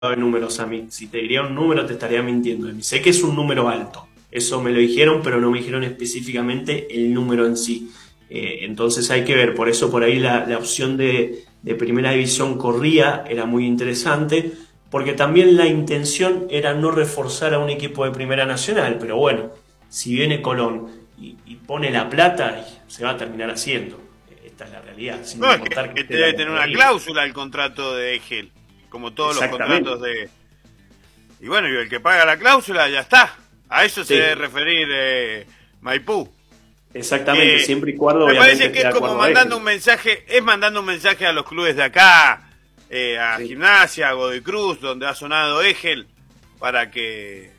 de números a mí. Si te diría un número, te estaría mintiendo. Sé que es un número alto. Eso me lo dijeron, pero no me dijeron específicamente el número en sí. Entonces hay que ver. Por eso por ahí la opción de primera división corría, era muy interesante, porque también la intención era no reforzar a un equipo de primera nacional. Pero bueno, si viene Colón y pone la plata, se va a terminar haciendo. Esta es la realidad. Sin No, es importar que esté debe la tener una categoría. cláusula el contrato de Egel, como todos los Exactamente. contratos de... Y bueno, y el que paga la cláusula ya está. A eso se Sí. debe referir Maipú. Exactamente, siempre y cuando Me obviamente parece que esté es de como acuerdo mandando Egel. un mensaje, es mandando un mensaje a los clubes de acá, a Sí. Gimnasia, a Godoy Cruz, donde ha sonado Egel, para que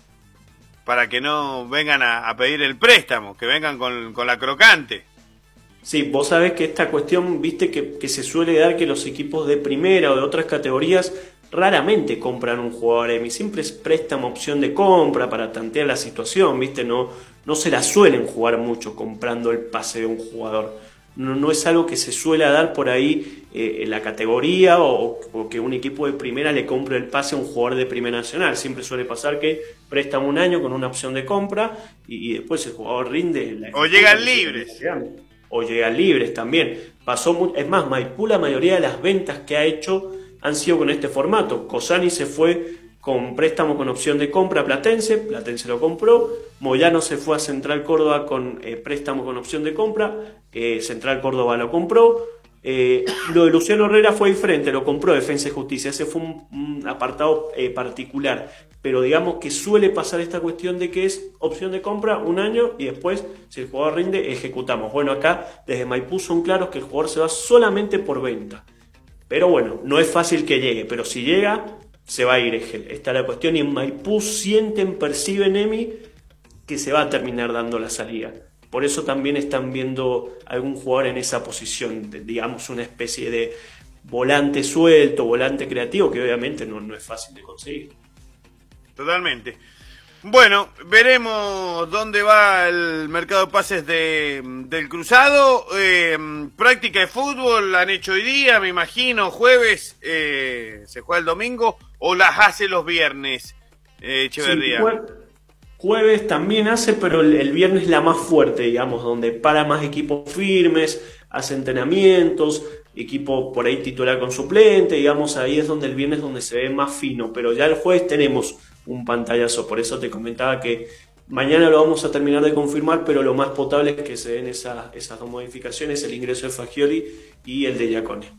no vengan a pedir el préstamo, que vengan con la crocante. Sí, vos sabés que esta cuestión, viste, que se suele dar que los equipos de primera o de otras categorías raramente compran un jugador EMI, siempre es préstamo, opción de compra para tantear la situación, viste, no se la suelen jugar mucho comprando el pase de un jugador. No es algo que se suele dar por ahí en la categoría o que un equipo de primera le compre el pase a un jugador de primera nacional. Siempre suele pasar que prestan un año con una opción de compra y después el jugador rinde. O llegan libres. O llegan libres también. Es más, Maipú la mayoría de las ventas que ha hecho han sido con este formato. Cosani se fue con préstamo con opción de compra a Platense lo compró. Moyano se fue a Central Córdoba con préstamo con opción de compra, Central Córdoba lo compró. Lo de Luciano Herrera fue diferente, lo compró Defensa y Justicia, ese fue un apartado particular, pero digamos que suele pasar esta cuestión de que es opción de compra un año y después, si el jugador rinde, ejecutamos. Bueno, acá desde Maipú son claros que el jugador se va solamente por venta, pero bueno, no es fácil que llegue, pero si llega, se va a ir Egel. Esta es la cuestión y en Maipú perciben, Emi, que se va a terminar dando la salida. Por eso también están viendo algún jugador en esa posición, digamos una especie de volante suelto, volante creativo, que obviamente no es fácil de conseguir. Totalmente. Bueno, veremos dónde va el mercado de pases del Cruzado. Práctica de fútbol la han hecho hoy día, me imagino, jueves, se juega el domingo, o las hace los viernes, Echeverría. Sí, jueves también hace, pero el viernes es la más fuerte, digamos, donde para más equipos firmes, hace entrenamientos, equipo por ahí titular con suplente, digamos, ahí es donde el viernes donde se ve más fino, pero ya el jueves tenemos un pantallazo, por eso te comentaba que mañana lo vamos a terminar de confirmar, pero lo más potable es que se den esas dos modificaciones, el ingreso de Fagioli y el de Giacone.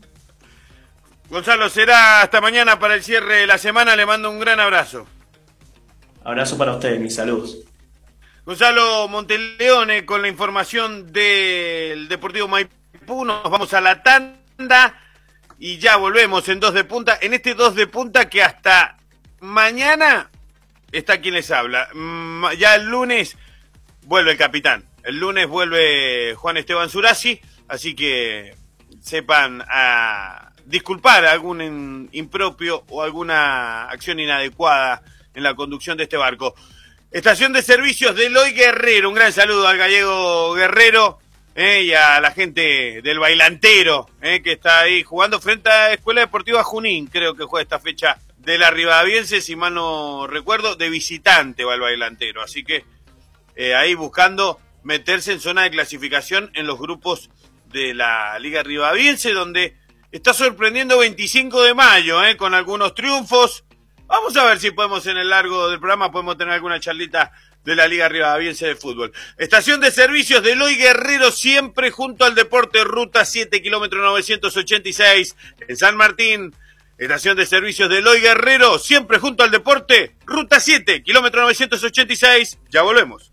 Gonzalo, será hasta mañana para el cierre de la semana, le mando un gran abrazo. Abrazo para ustedes, mis saludos. Gonzalo Monteleone con la información del Deportivo Maipú. Nos vamos a la tanda y ya volvemos en 2 de Punta. En este 2 de Punta que hasta mañana está quien les habla. Ya el lunes vuelve el capitán. El lunes vuelve Juan Esteban Zurasi. Así que sepan disculpar algún impropio o alguna acción inadecuada en la conducción de este barco. Estación de servicios de Eloy Guerrero, un gran saludo al gallego Guerrero y a la gente del Bailantero que está ahí jugando frente a Escuela Deportiva Junín, creo que juega esta fecha de la Rivadaviense, si mal no recuerdo, de visitante va el Bailantero, así que ahí buscando meterse en zona de clasificación en los grupos de la Liga Rivadaviense, donde está sorprendiendo 25 de mayo con algunos triunfos. Vamos a ver si podemos en el largo del programa podemos tener alguna charlita de la Liga Rivadaviense de Fútbol. Estación de servicios de Eloy Guerrero, siempre junto al deporte, ruta 7, kilómetro 986 en San Martín. Estación de servicios de Eloy Guerrero, siempre junto al deporte, ruta 7, kilómetro 986. Ya volvemos.